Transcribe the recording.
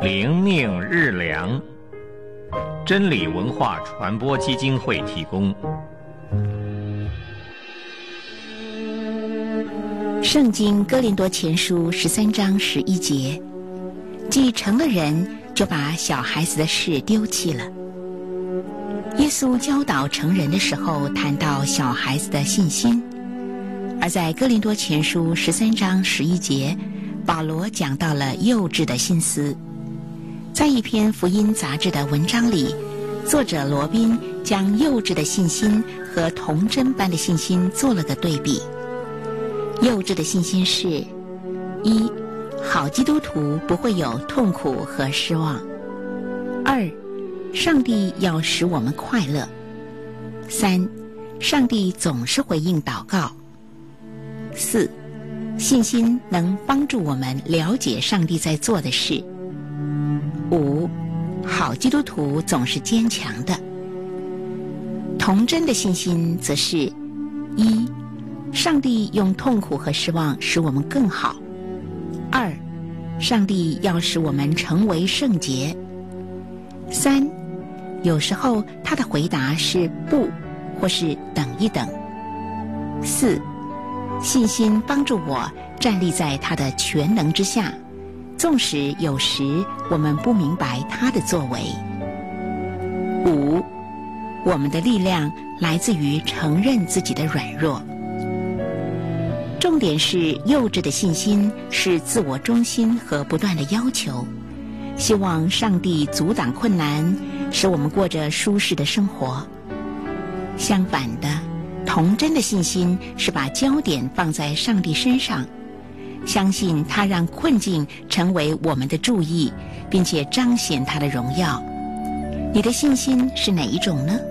灵命日粮，真理文化传播基金会提供。 圣经哥林多前书13章11节，既成了人，就把小孩子的事丢弃了。耶稣教导成人的时候，谈到小孩子的信心，而在哥林多前书13章11节，保罗讲到了幼稚的心思。在一篇福音杂志的文章里，作者罗宾将幼稚的信心和童真般的信心做了个对比。幼稚的信心是：一，好基督徒不会有痛苦和失望；二，上帝要使我们快乐；三，上帝总是回应祷告；四，信心能帮助我们了解上帝在做的事；五，好基督徒总是坚强的。童真的信心则是：一，上帝用痛苦和失望使我们更好；二，上帝要使我们成为圣洁；三，有时候他的回答是不，或是等一等；四，信心帮助我站立在他的全能之下，纵使有时我们不明白他的作为；五，我们的力量来自于承认自己的软弱。重点是，幼稚的信心是自我中心和不断的要求，希望上帝阻挡困难，使我们过着舒适的生活。相反的，童真的信心是把焦点放在上帝身上，相信他让困境成为我们的注意，并且彰显他的荣耀。你的信心是哪一种呢？